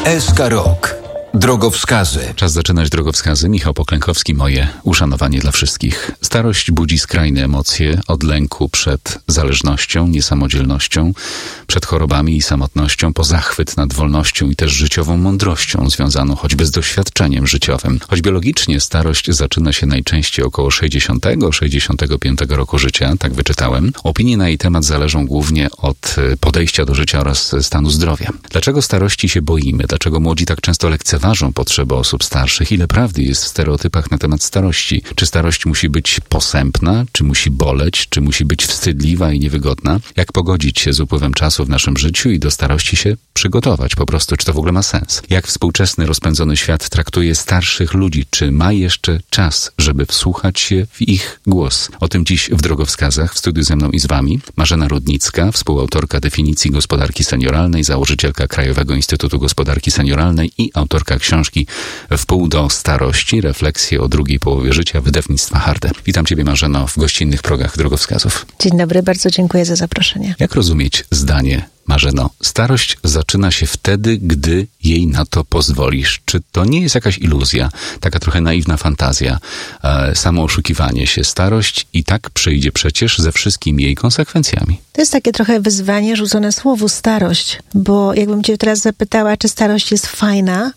SK Rok. Drogowskazy. Czas zaczynać drogowskazy. Michał Poklękowski, moje uszanowanie dla wszystkich. Starość budzi skrajne emocje od lęku przed zależnością, niesamodzielnością, przed chorobami i samotnością, po zachwyt nad wolnością i też życiową mądrością związaną choćby z doświadczeniem życiowym. Choć biologicznie starość zaczyna się najczęściej około 60-65 roku życia, tak wyczytałem. Opinie na jej temat zależą głównie od podejścia do życia oraz stanu zdrowia. Dlaczego starości się boimy? Dlaczego młodzi tak często lekceważą potrzeby osób starszych? Ile prawdy jest w stereotypach na temat starości? Czy starość musi być posępna? Czy musi boleć? Czy musi być wstydliwa i niewygodna? Jak pogodzić się z upływem czasu w naszym życiu i do starości się przygotować po prostu? Czy to w ogóle ma sens? Jak współczesny, rozpędzony świat traktuje starszych ludzi? Czy ma jeszcze czas, żeby wsłuchać się w ich głos? O tym dziś w Drogowskazach. W studiu ze mną i z wami Marzena Rudnicka, współautorka definicji gospodarki senioralnej, założycielka Krajowego Instytutu Gospodarki Senioralnej i autorka książki Wpół do starości. Refleksje o drugiej połowie życia, wydawnictwa Harde. Witam Ciebie, Marzeno, w gościnnych progach Drogowskazów. Dzień dobry, bardzo dziękuję za zaproszenie. Jak rozumieć zdanie, Marzeno? Starość zaczyna się wtedy, gdy jej na to pozwolisz. Czy to nie jest jakaś iluzja, taka trochę naiwna fantazja, samo oszukiwanie się? Starość i tak przyjdzie przecież ze wszystkimi jej konsekwencjami. To jest takie trochę wyzwanie rzucone słowu starość, bo jakbym Cię teraz zapytała, czy starość jest fajna,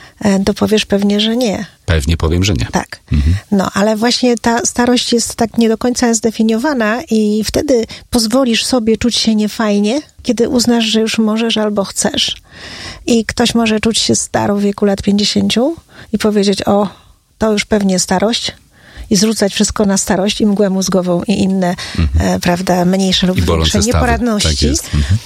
to powiesz pewnie, że nie. Pewnie powiem, że nie. Tak. No, ale właśnie ta starość jest tak nie do końca zdefiniowana i wtedy pozwolisz sobie czuć się niefajnie, kiedy uznasz, że już możesz albo chcesz. I ktoś może czuć się staro w wieku lat 50 i powiedzieć, o, to już pewnie starość. I zrzucać wszystko na starość i mgłę mózgową i inne, prawda, mniejsze lub większe nieporadności. Tak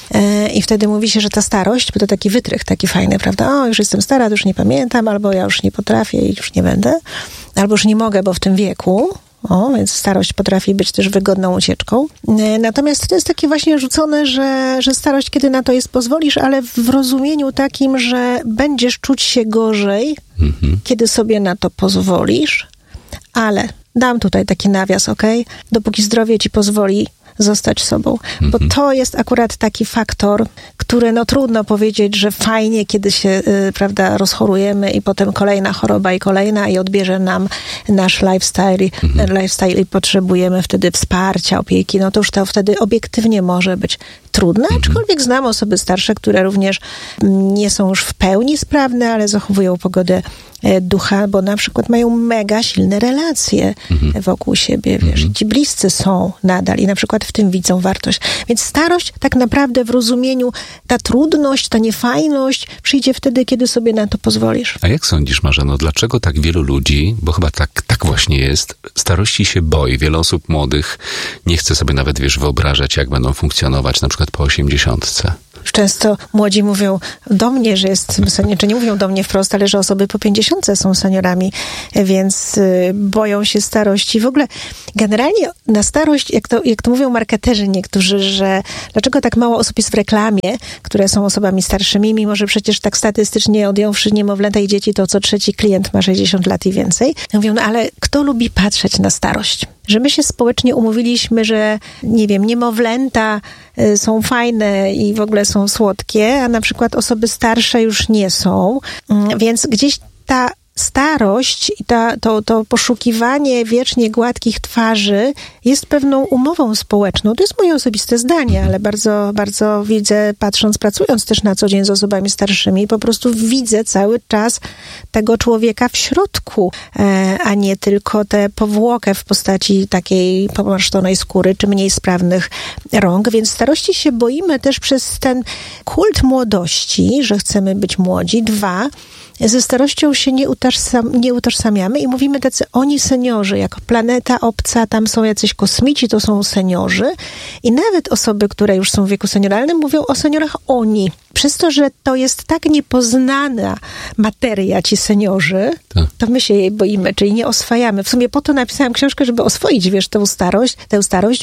I wtedy mówi się, że ta starość, bo to taki wytrych, taki fajny, prawda, o, już jestem stara, to już nie pamiętam, albo ja już nie potrafię i już nie będę, albo już nie mogę, bo w tym wieku. O, więc starość potrafi być też wygodną ucieczką. Natomiast to jest takie właśnie rzucone, że starość, kiedy na to jest, pozwolisz, ale w rozumieniu takim, że będziesz czuć się gorzej, kiedy sobie na to pozwolisz. Ale dam tutaj taki nawias, okej? Dopóki zdrowie ci pozwoli zostać sobą. Bo to jest akurat taki faktor, który no trudno powiedzieć, że fajnie, kiedy się, prawda, rozchorujemy i potem kolejna choroba i kolejna i odbierze nam nasz lifestyle i potrzebujemy wtedy wsparcia, opieki. No to już to wtedy obiektywnie może być trudne, aczkolwiek znam osoby starsze, które również nie są już w pełni sprawne, ale zachowują pogodę ducha, bo na przykład mają mega silne relacje wokół siebie, wiesz, ci bliscy są nadal i na przykład w tym widzą wartość. Więc starość tak naprawdę w rozumieniu, ta trudność, ta niefajność przyjdzie wtedy, kiedy sobie na to pozwolisz. A jak sądzisz, Marzeno, dlaczego tak wielu ludzi, bo chyba tak właśnie jest, starości się boi? Wiele osób młodych nie chce sobie nawet, wiesz, wyobrażać, jak będą funkcjonować na przykład po 80. Często młodzi mówią do mnie, że jest senior, czy nie mówią do mnie wprost, ale że osoby po 50 są seniorami, więc boją się starości. W ogóle generalnie na starość, jak to mówią marketerzy niektórzy, że dlaczego tak mało osób jest w reklamie, które są osobami starszymi, mimo że przecież tak statystycznie odjąwszy niemowlęta i dzieci, to co trzeci klient ma 60 lat i więcej. Mówią, no ale kto lubi patrzeć na starość? Że my się społecznie umówiliśmy, że nie wiem, niemowlęta są fajne i w ogóle są słodkie, a na przykład osoby starsze już nie są. Więc gdzieś ta starość i to poszukiwanie wiecznie gładkich twarzy jest pewną umową społeczną. To jest moje osobiste zdanie, ale bardzo, bardzo widzę, pracując też na co dzień z osobami starszymi, po prostu widzę cały czas tego człowieka w środku, a nie tylko tę powłokę w postaci takiej pomarszczonej skóry, czy mniej sprawnych rąk. Więc starości się boimy też przez ten kult młodości, że chcemy być młodzi. 2, ze starością się nie utożsamiamy i mówimy tacy oni seniorzy, jako planeta obca, tam są jacyś kosmici, to są seniorzy i nawet osoby, które już są w wieku senioralnym, mówią o seniorach oni. Przez to, że to jest tak niepoznana materia, ci seniorzy, to my się jej boimy, czyli nie oswajamy. W sumie po to napisałam książkę, żeby oswoić, wiesz, tę starość,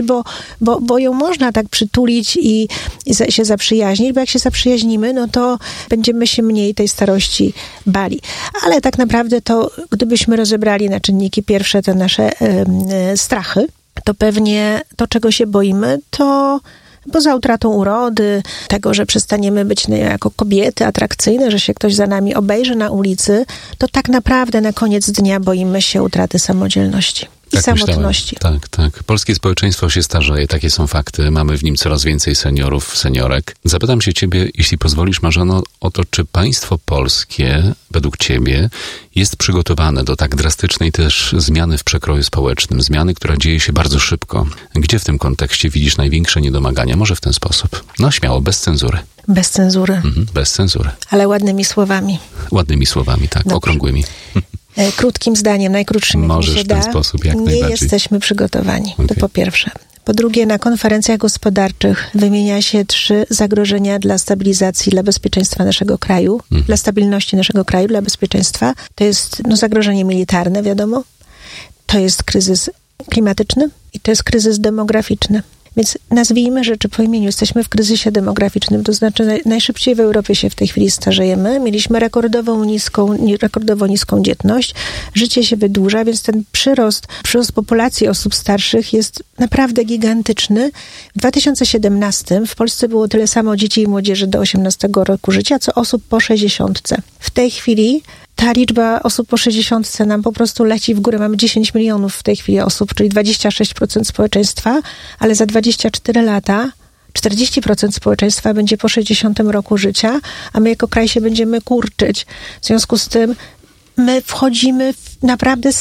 bo ją można tak przytulić i się zaprzyjaźnić, bo jak się zaprzyjaźnimy, no to będziemy się mniej tej starości bali. Ale tak naprawdę to, gdybyśmy rozebrali na czynniki pierwsze te nasze strachy, to pewnie to, czego się boimy, to Poza utratą urody, tego, że przestaniemy być jako kobiety atrakcyjne, że się ktoś za nami obejrzy na ulicy, to tak naprawdę na koniec dnia boimy się utraty samodzielności. I Tak samotności. Myślałem. Tak. Polskie społeczeństwo się starzeje, takie są fakty. Mamy w nim coraz więcej seniorów, seniorek. Zapytam się ciebie, jeśli pozwolisz, Marzeno, o to, czy państwo polskie, według ciebie, jest przygotowane do tak drastycznej też zmiany w przekroju społecznym, zmiany, która dzieje się bardzo szybko. Gdzie w tym kontekście widzisz największe niedomagania? Może w ten sposób. No śmiało, bez cenzury. Bez cenzury. Bez cenzury. Ale ładnymi słowami. Ładnymi słowami, tak, Dobrze. okrągłymi. Krótkim zdaniem, najkrótszym, jak Możesz mi się w ten da. sposób, jak nie najbardziej. jesteśmy przygotowani. Okej. To po pierwsze. Po drugie, na konferencjach gospodarczych wymienia się 3 zagrożenia dla stabilizacji, dla bezpieczeństwa naszego kraju, dla stabilności naszego kraju, dla bezpieczeństwa. To jest zagrożenie militarne, wiadomo. To jest kryzys klimatyczny i to jest kryzys demograficzny. Więc nazwijmy rzeczy po imieniu. Jesteśmy w kryzysie demograficznym, to znaczy najszybciej w Europie się w tej chwili starzejemy. Mieliśmy rekordowo niską dzietność. Życie się wydłuża, więc ten przyrost populacji osób starszych jest naprawdę gigantyczny. W 2017 w Polsce było tyle samo dzieci i młodzieży do 18 roku życia, co osób po 60. W tej chwili ta liczba osób po 60 nam po prostu leci w górę. Mamy 10 milionów w tej chwili osób, czyli 26% społeczeństwa, ale za 24 lata 40% społeczeństwa będzie po 60 roku życia, a my jako kraj się będziemy kurczyć. W związku z tym my wchodzimy w naprawdę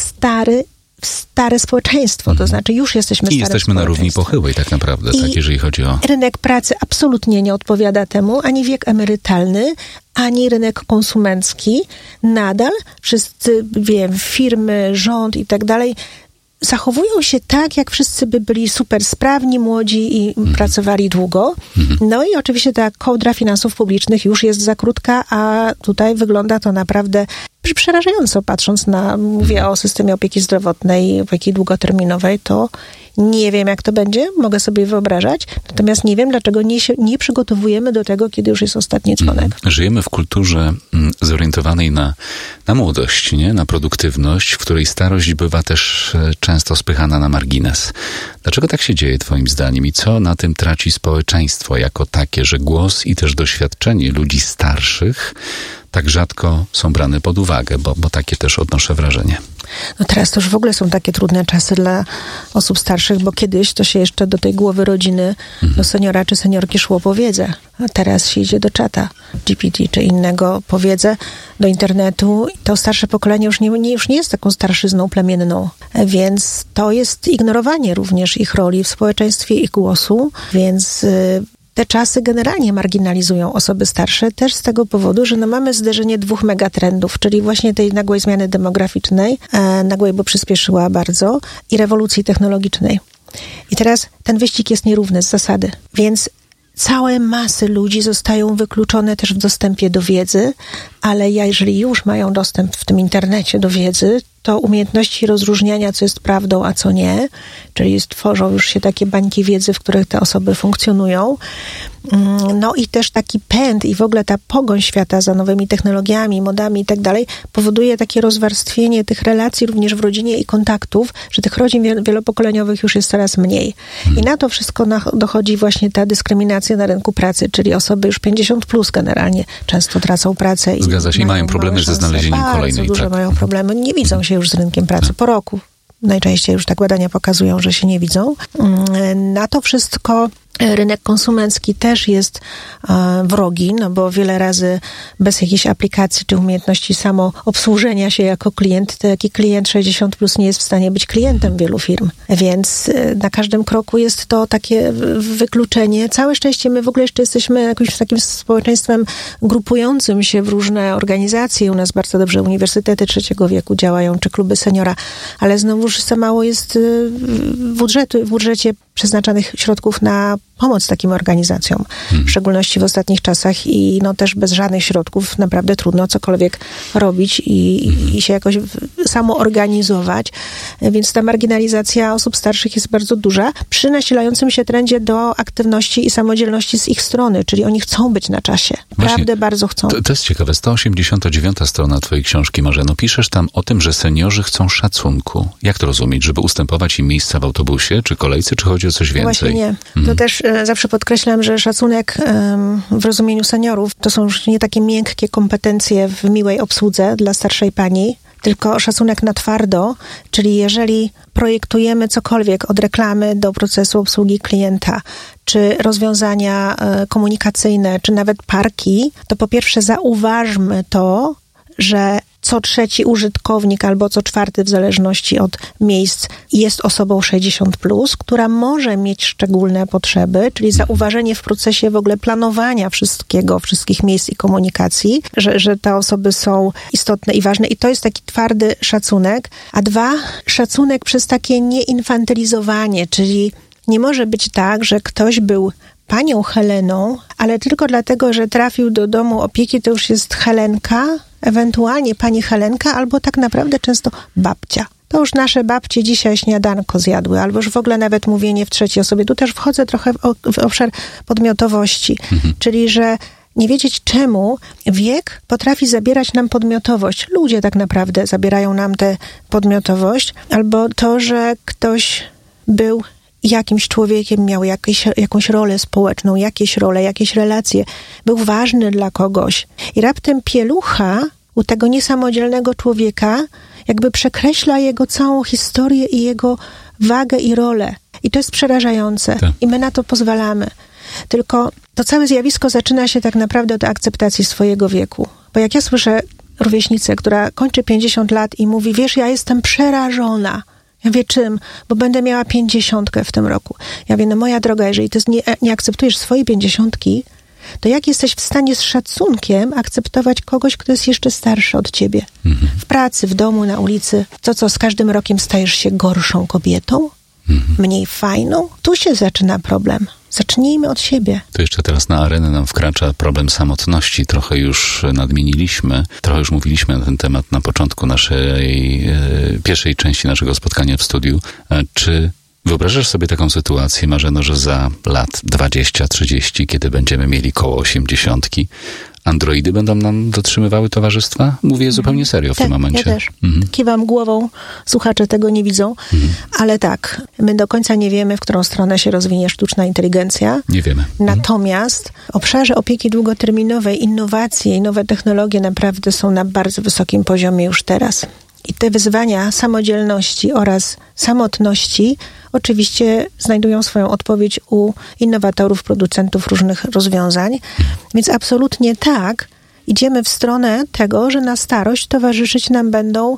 stare społeczeństwo, to znaczy już jesteśmy I starym jesteśmy na równi społeczeństwem. pochyłej tak naprawdę, tak, jeżeli chodzi o... Rynek pracy absolutnie nie odpowiada temu, ani wiek emerytalny, ani rynek konsumencki. Nadal wszyscy, firmy, rząd i tak dalej zachowują się tak, jak wszyscy by byli super sprawni, młodzi i pracowali długo. No i oczywiście ta kołdra finansów publicznych już jest za krótka, a tutaj wygląda to naprawdę przerażająco, patrząc mówię o systemie opieki zdrowotnej, opieki długoterminowej, to nie wiem, jak to będzie, mogę sobie wyobrażać, natomiast nie wiem, dlaczego nie przygotowujemy do tego, kiedy już jest ostatni dzwonek. Żyjemy w kulturze zorientowanej na młodość, nie? Na produktywność, w której starość bywa też często spychana na margines. Dlaczego tak się dzieje twoim zdaniem i co na tym traci społeczeństwo jako takie, że głos i też doświadczenie ludzi starszych tak rzadko są brane pod uwagę, bo takie też odnoszę wrażenie. No teraz to już w ogóle są takie trudne czasy dla osób starszych, bo kiedyś to się jeszcze do tej głowy rodziny, do seniora czy seniorki szło po wiedzę, a teraz się idzie do czata GPT czy innego po wiedzę, do internetu. To starsze pokolenie już nie jest taką starszyzną plemienną, więc to jest ignorowanie również ich roli w społeczeństwie, ich głosu, więc te czasy generalnie marginalizują osoby starsze, też z tego powodu, że mamy zderzenie 2 megatrendów, czyli właśnie tej nagłej zmiany demograficznej, nagłej, bo przyspieszyła bardzo, i rewolucji technologicznej. I teraz ten wyścig jest nierówny z zasady, więc całe masy ludzi zostają wykluczone też w dostępie do wiedzy, ale jeżeli już mają dostęp w tym internecie do wiedzy, to umiejętności rozróżniania, co jest prawdą, a co nie, czyli tworzą już się takie bańki wiedzy, w których te osoby funkcjonują. No i też taki pęd i w ogóle ta pogoń świata za nowymi technologiami, modami i tak dalej powoduje takie rozwarstwienie tych relacji również w rodzinie i kontaktów, że tych rodzin wielopokoleniowych już jest coraz mniej. I na to wszystko dochodzi właśnie ta dyskryminacja na rynku pracy, czyli osoby już 50+ generalnie często tracą pracę. Zgadza się, i mają problemy ze znalezieniem kolejnej. Bardzo duże mają problemy. Nie widzą się już z rynkiem pracy po roku. Najczęściej już tak badania pokazują, że się nie widzą. Na to wszystko rynek konsumencki też jest wrogi, no bo wiele razy bez jakiejś aplikacji czy umiejętności samoobsłużenia się jako klient, taki klient 60+ nie jest w stanie być klientem wielu firm. Więc na każdym kroku jest to takie wykluczenie. Całe szczęście my w ogóle jeszcze jesteśmy jakimś takim społeczeństwem grupującym się w różne organizacje. U nas bardzo dobrze uniwersytety trzeciego wieku działają, czy kluby seniora, ale znowuż za mało jest w budżecie przeznaczanych środków na pomoc takim organizacjom, w szczególności w ostatnich czasach i też bez żadnych środków naprawdę trudno cokolwiek robić i się jakoś samoorganizować, więc ta marginalizacja osób starszych jest bardzo duża przy nasilającym się trendzie do aktywności i samodzielności z ich strony, czyli oni chcą być na czasie. Naprawdę bardzo chcą. To jest ciekawe. 189 strona twojej książki, Marzeno. Piszesz tam o tym, że seniorzy chcą szacunku. Jak to rozumieć? Żeby ustępować im miejsca w autobusie, czy kolejce, czy chodzi o coś więcej? Właśnie nie. To też zawsze podkreślam, że szacunek w rozumieniu seniorów to są już nie takie miękkie kompetencje w miłej obsłudze dla starszej pani, tylko szacunek na twardo, czyli jeżeli projektujemy cokolwiek od reklamy do procesu obsługi klienta, czy rozwiązania komunikacyjne, czy nawet parki, to po pierwsze zauważmy to, że co trzeci użytkownik albo co czwarty w zależności od miejsc jest osobą 60+, która może mieć szczególne potrzeby, czyli zauważenie w procesie w ogóle planowania wszystkich miejsc i komunikacji, że te osoby są istotne i ważne i to jest taki twardy szacunek, a 2, szacunek przez takie nieinfantylizowanie, czyli nie może być tak, że ktoś był panią Heleną, ale tylko dlatego, że trafił do domu opieki, to już jest Helenka, ewentualnie pani Helenka, albo tak naprawdę często babcia. To już nasze babcie dzisiaj śniadanko zjadły, albo już w ogóle nawet mówienie w trzeciej osobie. Tu też wchodzę trochę w obszar podmiotowości, czyli że nie wiedzieć czemu wiek potrafi zabierać nam podmiotowość. Ludzie tak naprawdę zabierają nam tę podmiotowość, albo to, że ktoś był jakimś człowiekiem, miał jakąś rolę społeczną, jakieś role, jakieś relacje, był ważny dla kogoś. I raptem pielucha u tego niesamodzielnego człowieka jakby przekreśla jego całą historię i jego wagę i rolę. I to jest przerażające. Tak. I my na to pozwalamy. Tylko to całe zjawisko zaczyna się tak naprawdę od akceptacji swojego wieku. Bo jak ja słyszę rówieśnicę, która kończy 50 lat i mówi, wiesz, ja jestem przerażona. Ja wie czym? Bo będę miała 50 w tym roku. Ja mówię, no moja droga, jeżeli ty nie akceptujesz swojej 50, to jak jesteś w stanie z szacunkiem akceptować kogoś, kto jest jeszcze starszy od ciebie? W pracy, w domu, na ulicy. To co, z każdym rokiem stajesz się gorszą kobietą? Mniej fajną? Tu się zaczyna problem. Zacznijmy od siebie. To jeszcze teraz na arenę nam wkracza problem samotności. Trochę już nadmieniliśmy, trochę już mówiliśmy na ten temat na początku naszej pierwszej części naszego spotkania w studiu. Czy wyobrażasz sobie taką sytuację, Marzeno, że za lat 20-30, kiedy będziemy mieli koło 80, androidy będą nam dotrzymywały towarzystwa? Mówię zupełnie serio w tym momencie. Ja też. Kiwam głową, słuchacze tego nie widzą, ale tak, my do końca nie wiemy, w którą stronę się rozwinie sztuczna inteligencja. Nie wiemy. Natomiast w obszarze opieki długoterminowej innowacje i nowe technologie naprawdę są na bardzo wysokim poziomie już teraz. I te wyzwania samodzielności oraz samotności oczywiście znajdują swoją odpowiedź u innowatorów, producentów różnych rozwiązań. Więc absolutnie tak, idziemy w stronę tego, że na starość towarzyszyć nam będą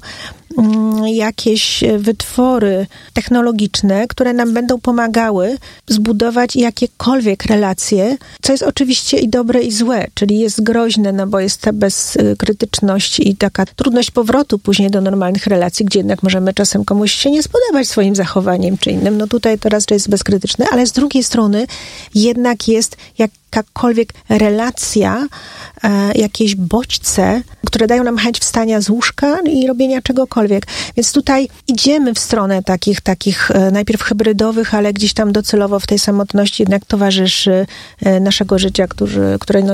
jakieś wytwory technologiczne, które nam będą pomagały zbudować jakiekolwiek relacje, co jest oczywiście i dobre, i złe, czyli jest groźne, no bo jest ta bezkrytyczność i taka trudność powrotu później do normalnych relacji, gdzie jednak możemy czasem komuś się nie spodobać swoim zachowaniem czy innym. No tutaj to raczej jest bezkrytyczne, ale z drugiej strony jednak jest jakakolwiek relacja, jakieś bodźce, które dają nam chęć wstania z łóżka i robienia czegokolwiek. Więc tutaj idziemy w stronę takich najpierw hybrydowych, ale gdzieś tam docelowo w tej samotności jednak towarzyszy naszego życia, które